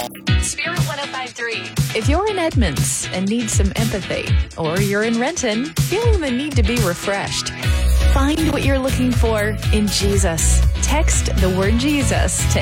Spirit 105.3. If you're in Edmonds and need some empathy, or you're in Renton feeling the need to be refreshed, find what you're looking for in Jesus. Text the word Jesus to